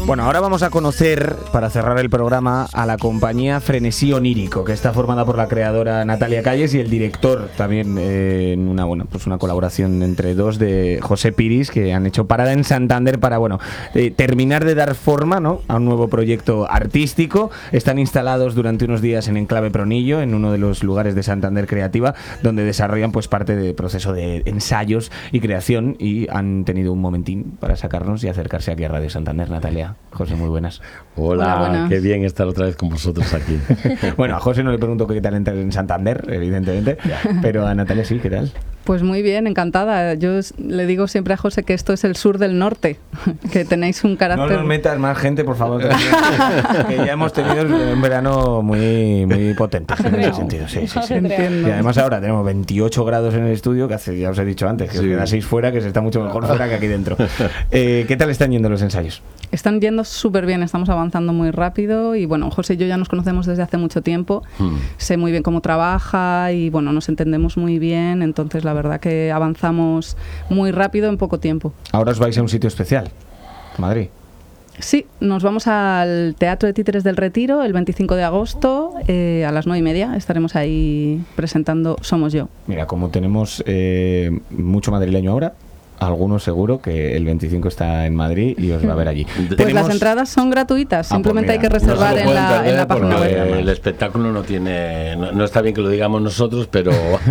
Bueno, ahora vamos a conocer, para cerrar el programa, a la compañía Frenesí Onírico, que está formada por la creadora Natalia Calles y el director también, en una colaboración entre dos, de José Piris, que han hecho parada en Santander para terminar de dar forma, ¿no?, a un nuevo proyecto artístico. Están instalados durante unos días en Enclave Pronillo, en uno de los lugares de Santander Creativa, donde desarrollan pues parte del proceso de ensayos y creación, y han tenido un momentín para sacarnos y acercarse aquí a Radio Santander. Natalia, José, muy buenas. Hola, buenas. Qué bien estar otra vez con vosotros aquí. Bueno, a José no le pregunto qué tal entrar en Santander, evidentemente, pero a Natalia sí, ¿qué tal? Pues muy bien, encantada. Yo le digo siempre a José que esto es el sur del norte, que tenéis un carácter... No nos metas más gente, por favor, que ya hemos tenido un verano muy, muy potente en ese sentido. Sí. Entiendo. Y además ahora tenemos 28 grados en el estudio, que ya os he dicho antes, que os quedaseis fuera, que se está mucho mejor fuera que aquí dentro. ¿Qué tal están yendo los ensayos? Están yendo súper bien, estamos avanzando muy rápido y bueno, José y yo ya nos conocemos desde hace mucho tiempo, sé muy bien cómo trabaja y bueno, nos entendemos muy bien, entonces la verdad que avanzamos muy rápido en poco tiempo. Ahora os vais a un sitio especial, Madrid. Sí, nos vamos al Teatro de Títeres del Retiro el 25 de agosto a las 9:30. Estaremos ahí presentando Somos Yo. Mira, como tenemos mucho madrileño ahora, algunos seguro que el 25 está en Madrid y os va a ver allí. Pues las entradas son gratuitas, simplemente hay que reservar en la página web. El espectáculo no está bien que lo digamos nosotros, pero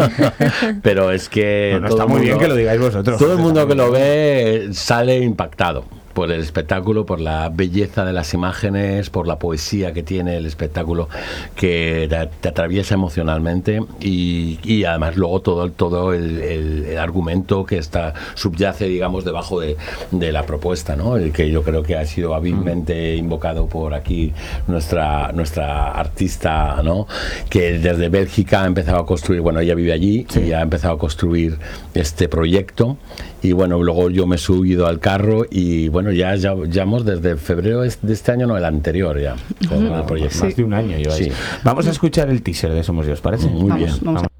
es que no está muy bien que lo digáis vosotros. Todo el mundo que lo ve sale impactado por el espectáculo, por la belleza de las imágenes, por la poesía que tiene el espectáculo, que te atraviesa emocionalmente y además luego todo el argumento que subyace, digamos, debajo de la propuesta, ¿no? El que yo creo que ha sido hábilmente invocado por aquí nuestra artista, ¿no?, que desde Bélgica ha empezado a construir, bueno, ella vive allí, sí, y ha empezado a construir este proyecto. Y bueno, luego yo me he subido al carro y bueno, ya llevamos desde febrero de este año, no, el anterior ya, con el proyecto. Más de un año yo ahí. Sí. Vamos a escuchar el teaser de Somos Yo, ¿os parece? Muy bien. Vamos.